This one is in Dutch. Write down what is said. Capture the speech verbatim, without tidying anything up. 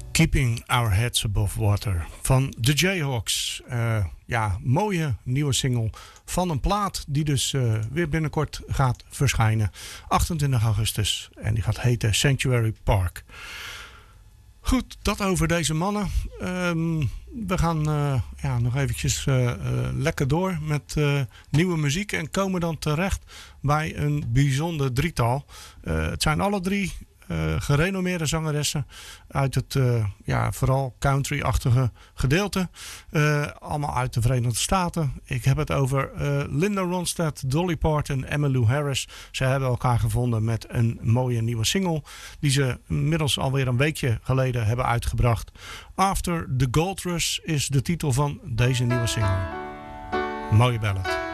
Keeping Our Heads Above Water van de Jayhawks. Uh, ja, mooie nieuwe single van een plaat die dus uh, weer binnenkort gaat verschijnen. achtentwintig augustus. En die gaat heten Sanctuary Park. Goed, dat over deze mannen. Um, we gaan uh, ja, nog eventjes uh, uh, lekker door met uh, nieuwe muziek. En komen dan terecht bij een bijzonder drietal. Uh, het zijn alle drie Uh, gerenommeerde zangeressen uit het uh, ja, vooral country-achtige gedeelte. Uh, allemaal uit de Verenigde Staten. Ik heb het over uh, Linda Ronstadt, Dolly Parton en Emmylou Harris. Ze hebben elkaar gevonden met een mooie nieuwe single die ze inmiddels alweer een weekje geleden hebben uitgebracht. After the Gold Rush is de titel van deze nieuwe single. Mooie ballad.